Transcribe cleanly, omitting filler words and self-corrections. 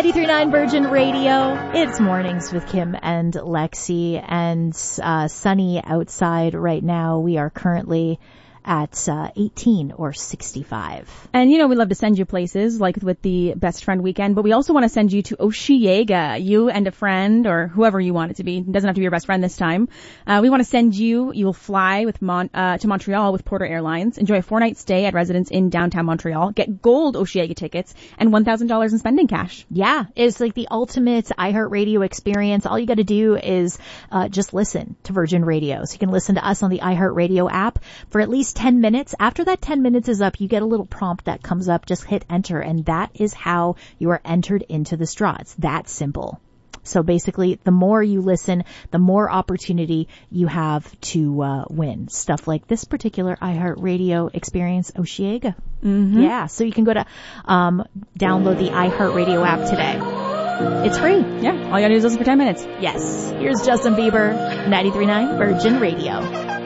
93.9 Virgin Radio. It's Mornings with Kim and Lexi, and sunny outside right now. We are currently at 18 or 65. And you know, we love to send you places like with the Best Friend Weekend, but we also want to send you to Osheaga, you and a friend or whoever you want it to be. It doesn't have to be your best friend this time. We want to send you, you'll fly with to Montreal with Porter Airlines, enjoy a 4-night stay at residence in downtown Montreal, get gold Osheaga tickets and $1,000 in spending cash. Yeah, it's like the ultimate iHeartRadio experience. All you got to do is just listen to Virgin Radio. So you can listen to us on the iHeartRadio app for at least 10 minutes. After that 10 minutes is up, you get a little prompt that comes up. Just hit enter, and that is how you are entered into the straw. It's that simple. So basically, the more you listen, the more opportunity you have to win stuff like this particular iHeartRadio experience, Osheaga. Mm-hmm. Yeah, so you can go to download the iHeartRadio app today. It's free. Yeah, all you gotta do is listen for 10 minutes. Yes. Here's Justin Bieber, 93.9 Virgin Radio.